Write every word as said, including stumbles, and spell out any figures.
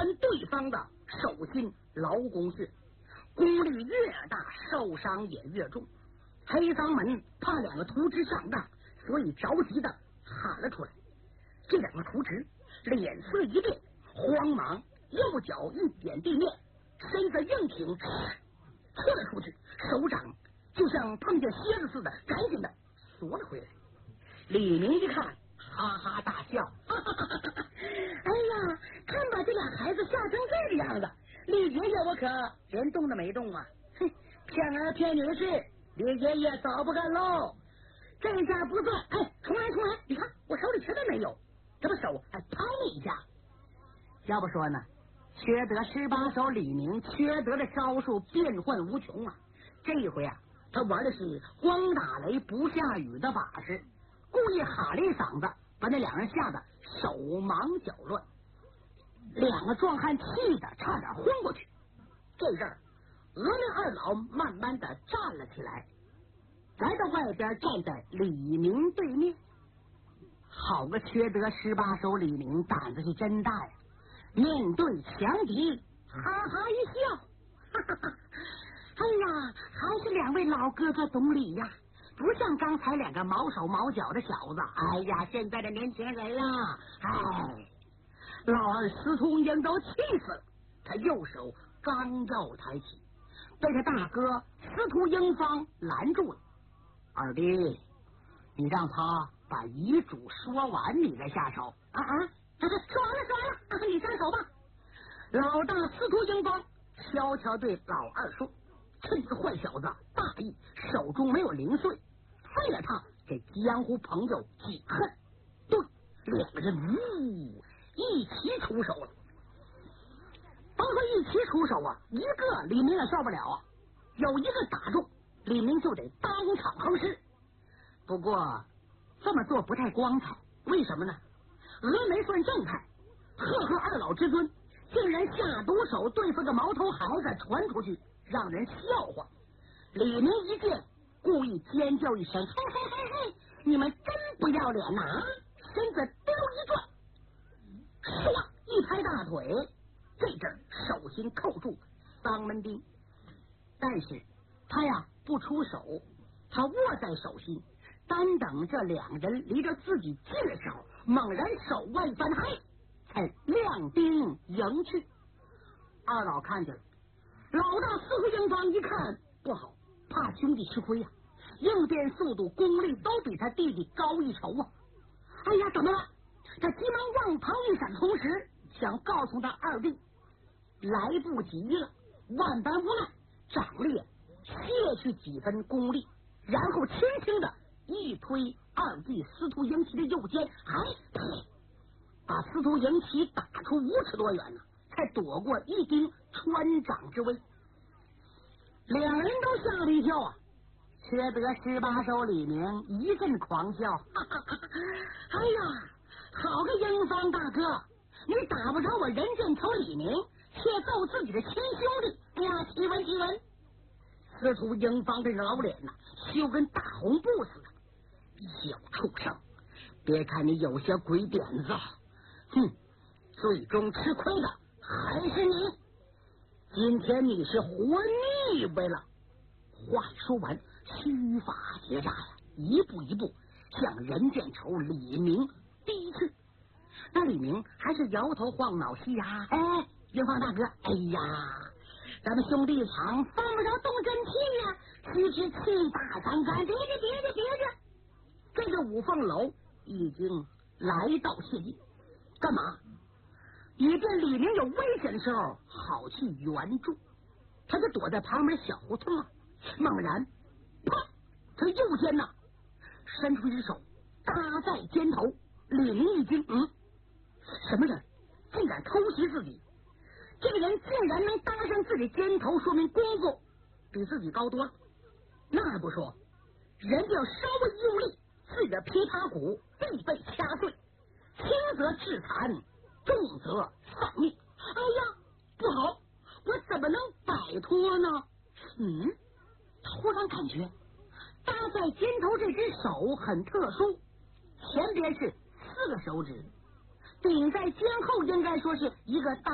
钻对方的手心劳宫穴，功力越大，受伤也越重。黑嗓门怕两个徒侄上当，所以着急的喊了出来。这两个徒侄脸色一变，慌忙右脚一点地面，身子硬挺，撤了出去，手掌就像碰见蝎子似的，赶紧的缩了回来。李明一看，哈哈大笑，哈哈哈哈哈！哎呀，看把这俩孩子吓成这个样子，李爷爷我可连动都没动啊！哼，骗儿骗女婿，李爷爷早不干喽。这下不算，哎，重来重来！你看我手里什么没有，这不手还掏你一下。要不说呢，缺德十八手李明缺德的招数变幻无穷啊！这一回啊，他玩的是光打雷不下雨的把式，故意喊了一嗓子，把那两人吓得手忙脚乱，两个壮汉气得差点昏过去。这阵儿，峨眉二老慢慢的站了起来，来到外边站在李明对面。好个缺德十八手李明，胆子是真大呀！面对强敌，哈哈一笑，哈哈哈！哎呀，还是两位老哥哥懂礼呀，不像刚才两个毛手毛脚的小子。哎呀，现在的年轻人啊，哎，老二司徒英都气死了，他右手刚要抬起，被他大哥司徒英方拦住了。二弟，你让他把遗嘱说完，你再下手。啊啊！说完了，说完了，啊，你下手吧。老大司徒英方悄悄对老二说：“趁这坏小子大意，手中没有零碎，废了他，这江湖朋友几恨。”对，两个人呜一起出手了。甭说一起出手啊，一个李明也受不了啊，有一个打中，李明就得当场横尸。不过这么做不太光彩，为什么呢？峨眉算正派，赫赫二老之尊，竟然下毒手对付个毛头孩子传出去，让人笑话。李明一见，故意尖叫一声：“嘿嘿嘿嘿，你们真不要脸呐！”身子溜一转，唰一拍大腿，这阵儿手心扣住丧门钉。但是他呀不出手，他握在手心，单等这两人离着自己近的时候，猛然手腕翻开，才亮钉迎去。二老看见了，老大司徒英方一看不好，怕兄弟吃亏呀、啊，应变速度功力都比他弟弟高一筹啊！哎呀，怎么了？他急忙往旁一闪，同时想告诉他二弟，来不及了，万般无奈，掌力卸去几分功力，然后轻轻的一推二弟司徒迎旗的右肩，哎，把司徒迎旗打出五尺多远呢，才躲过一钉穿掌之威。两人都吓了一跳啊！缺德十八手李明一阵狂笑，哈哈哈！哎呀，好个英方大哥，你打不着我人见仇李明，却揍自己的亲兄弟！哎呀，奇闻奇闻！司徒英方这老脸呐、啊，羞跟大红布似的。小畜生，别看你有些鬼点子，哼，最终吃亏的还是你。今天你是活腻歪了。话说完，虚法结扎呀，一步一步向人见仇李明逼去。那李明还是摇头晃脑嘻呀，哎，英方大哥，哎呀，咱们兄弟一场，犯不着动真气呀，须知气大伤肝，别介别介别介。这个五凤楼已经来到谢晋，干嘛？以便李明有危险的时候好去援助。他就躲在旁边小胡同啊，猛然，啪！他右肩呐、啊、伸出一只手搭在肩头，李明一惊，嗯，什么人竟敢偷袭自己？这个人竟然能搭上自己肩头，说明功夫比自己高多了。那还不说，人家要稍微用力，自己的琵琶骨必被掐碎，轻则致残，重则丧命。哎呀，不好，我怎么能摆脱呢？嗯，突然感觉搭在肩头这只手很特殊，前边是四个手指，顶在肩后应该说是一个大